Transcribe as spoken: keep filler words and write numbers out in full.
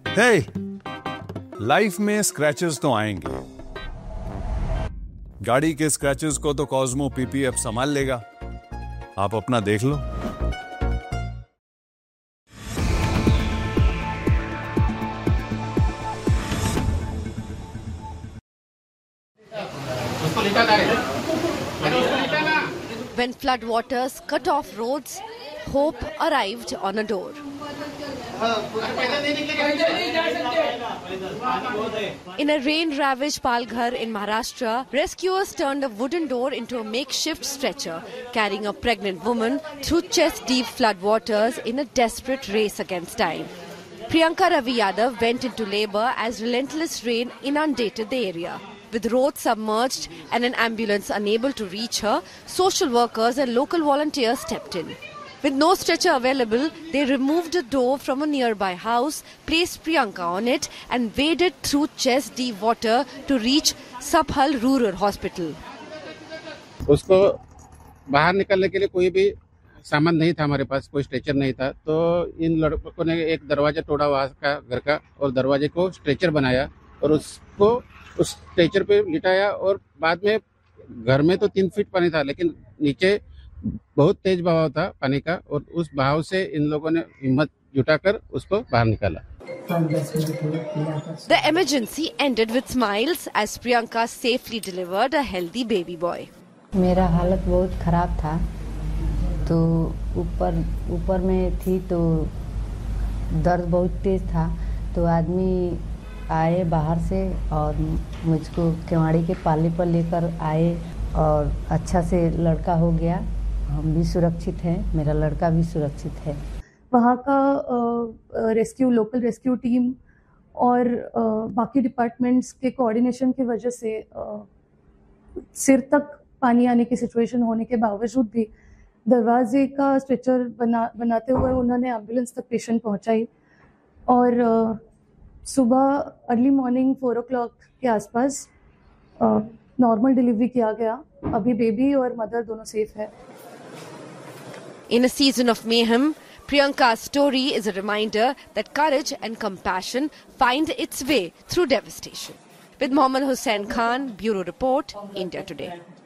हे, life में scratches तो आएंगे। गाड़ी के स्क्रैचेस को तो कॉस्मो पीपीएफ संभाल लेगा। आप अपना देख लो। When floodwaters cut off roads, hope arrived on a door. In a rain-ravaged Palghar in Maharashtra, rescuers turned a wooden door into a makeshift stretcher, carrying a pregnant woman through chest-deep floodwaters in a desperate race against time. Priyanka Ravi Yadav went into labor as relentless rain inundated the area. With roads submerged and an ambulance unable to reach her, social workers and local volunteers stepped in. With no stretcher available, they removed a door from a nearby house, placed Priyanka on it and waded through chest-deep water to reach Sabhal Rural Hospital. उसको बाहर निकलने के लिए कोई भी सामान नहीं था, हमारे पास कोई स्ट्रेचर नहीं था, तो इन लड़कों ने एक दरवाजा तोड़ा वहाँ का घर का और दरवाजे को स्ट्रेचर बनाया और उसको उस स्ट्रेचर पे लिटाया और बाद में घर में तो तीन फीट पानी था, लेकिन नीचे बहुत तेज बहाव था पानी का और उस बहाव से इन लोगों ने हिम्मत जुटाकर उसको बाहर निकाला। The emergency ended with smiles as Priyanka safely delivered a healthy baby boy. मेरा हालत बहुत खराब था, तो ऊपर ऊपर में थी तो दर्द बहुत तेज था, तो आदमी आए बाहर से और मुझको केवाड़ी के पाले पर लेकर आए और अच्छा से लड़का हो गया। हम भी सुरक्षित हैं, मेरा लड़का भी सुरक्षित है। वहाँ का रेस्क्यू लोकल रेस्क्यू टीम और आ, बाकी डिपार्टमेंट्स के कोऑर्डिनेशन की वजह से आ, सिर तक पानी आने की सिचुएशन होने के बावजूद भी दरवाजे का स्ट्रेचर बना बनाते हुए उन्होंने एम्बुलेंस तक पेशेंट पहुँचाई और आ, सुबह अर्ली मॉर्निंग फोर ओ क्लॉक के आसपास नॉर्मल डिलीवरी किया गया। अभी बेबी और मदर दोनों सेफ है। In a season of mayhem, Priyanka's story is a reminder that courage and compassion find its way through devastation. With Mohammad Hussain Khan, Bureau Report, India Today.